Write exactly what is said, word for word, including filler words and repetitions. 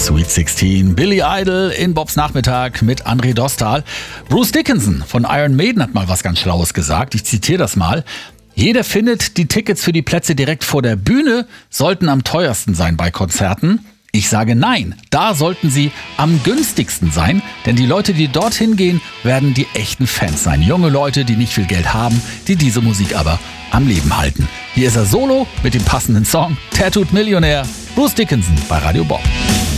Sweet sechzehn, Billy Idol in Bobs Nachmittag mit André Dostal. Bruce Dickinson von Iron Maiden hat mal was ganz Schlaues gesagt. Ich zitiere das mal. Jeder findet, die Tickets für die Plätze direkt vor der Bühne sollten am teuersten sein bei Konzerten. Ich sage nein, da sollten sie am günstigsten sein, denn die Leute, die dorthin gehen, werden die echten Fans sein. Junge Leute, die nicht viel Geld haben, die diese Musik aber am Leben halten. Hier ist er solo mit dem passenden Song Tattooed Millionär, Bruce Dickinson bei Radio Bob.